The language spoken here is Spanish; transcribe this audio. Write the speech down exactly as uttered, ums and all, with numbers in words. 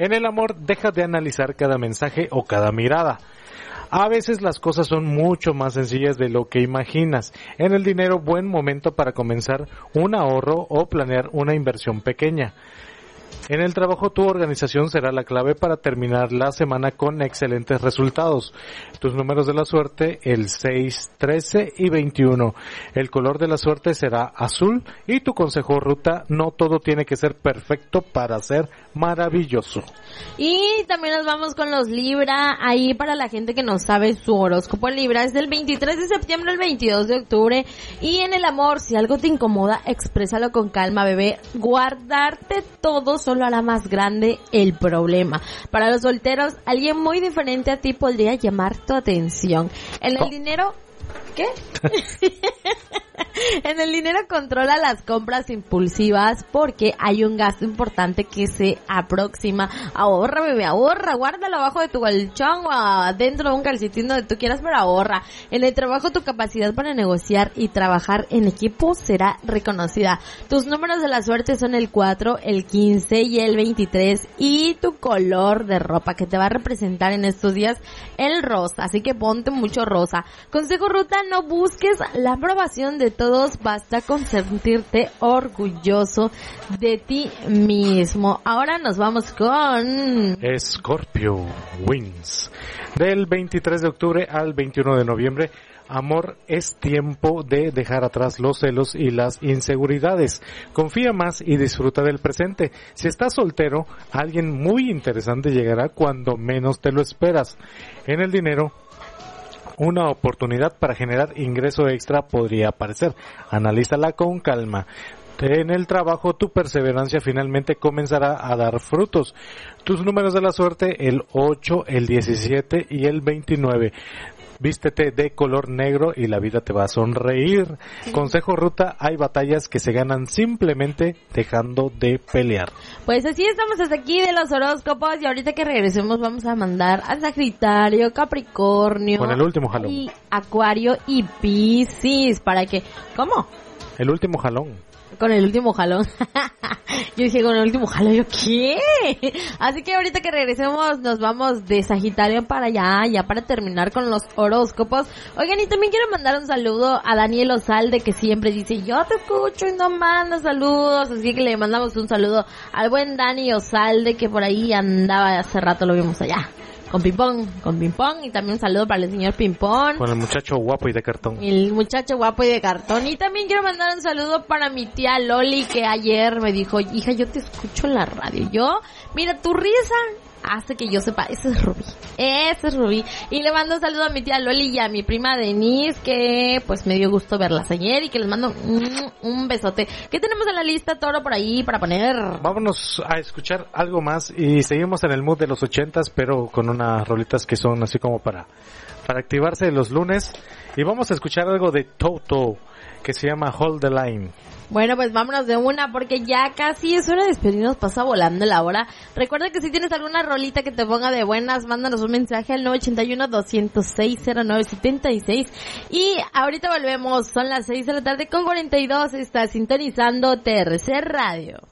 En el amor, deja de analizar cada mensaje o cada mirada. A veces las cosas son mucho más sencillas de lo que imaginas. En el dinero, buen momento para comenzar un ahorro o planear una inversión pequeña. En el trabajo, tu organización será la clave para terminar la semana con excelentes resultados. Tus números de la suerte, el seis, trece y veintiuno. El color de la suerte será azul y tu consejo ruta, no todo tiene que ser perfecto para ser maravilloso. Y también nos vamos con los Libra, ahí para la gente que no sabe su horóscopo en Libra, es del veintitrés de septiembre al veintidós de octubre. Y en el amor, si algo te incomoda, exprésalo con calma, bebé. Guardarte todo solo hará más grande el problema. Para los solteros, alguien muy diferente a ti podría llamar tu atención. En el oh. dinero... ¿Qué? En el dinero, controla las compras impulsivas porque hay un gasto importante que se aproxima. Ahorra, bebé, ahorra, guárdalo abajo de tu colchón o adentro de un calcetín donde tú quieras, pero ahorra. En el trabajo, tu capacidad para negociar y trabajar en equipo será reconocida. Tus números de la suerte son el cuatro, el quince y el veintitrés, y tu color de ropa que te va a representar en estos días, el rosa, así que ponte mucho rosa. Consejo ruta, no busques la aprobación de todos, basta con sentirte orgulloso de ti mismo. Ahora nos vamos con Scorpio Wings. Del veintitrés de octubre al veintiuno de noviembre, amor, es tiempo de dejar atrás los celos y las inseguridades. Confía más y disfruta del presente. Si estás soltero, alguien muy interesante llegará cuando menos te lo esperas. En el dinero, una oportunidad para generar ingreso extra podría aparecer. Analízala con calma. En el trabajo, tu perseverancia finalmente comenzará a dar frutos. Tus números de la suerte, el ocho, el diecisiete y el veintinueve. Vístete de color negro y la vida te va a sonreír. Consejo ruta, hay batallas que se ganan simplemente dejando de pelear. Pues así estamos hasta aquí de los horóscopos, y ahorita que regresemos vamos a mandar a Sagitario, Capricornio, con el último jalón, y Acuario y Piscis para que... ¿Cómo? El último jalón. Con el último jalón. Yo dije, con el último jalón, ¿yo qué? Así que ahorita que regresemos nos vamos de Sagitario para allá, ya para terminar con los horóscopos. Oigan, y también quiero mandar un saludo a Daniel Osalde, que siempre dice, yo te escucho y no manda saludos. Así que le mandamos un saludo al buen Dani Osalde, que por ahí andaba hace rato, lo vimos allá. Con Pimpón, con Pimpón, y también un saludo para el señor Pimpón. Con el muchacho guapo y de cartón. El muchacho guapo y de cartón. Y también quiero mandar un saludo para mi tía Loli, que ayer me dijo, hija, yo te escucho en la radio. Yo, mira, tu risa hace que yo sepa, ese es Rubí, ese es Rubí. Y le mando un saludo a mi tía Loli y a mi prima Denise, que pues me dio gusto verlas ayer, y que les mando un, un besote. ¿Qué tenemos en la lista, Toro, por ahí para poner? Vámonos a escuchar algo más y seguimos en el mood de los ochentas, pero con unas rolitas que son así como para, para activarse los lunes. Y vamos a escuchar algo de Toto, que se llama Hold the Line. Bueno, pues vámonos de una, porque ya casi es hora de despedirnos, pasa volando la hora. Recuerda que si tienes alguna rolita que te ponga de buenas, mándanos un mensaje al nueve ocho uno, dos cero seis, cero nueve siete seis. Y ahorita volvemos, son las seis de la tarde con cuarenta y dos, estás sintonizando T R C Radio.